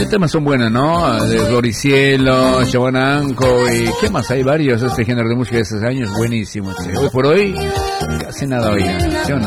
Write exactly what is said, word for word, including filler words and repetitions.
Estos temas son buenos, ¿no? De Floricielo, Giovanna Anco y ¿qué más? Hay varios, este género de música de esos años, buenísimo. Che. Hoy por hoy, casi nada oigan, ¿sí o no?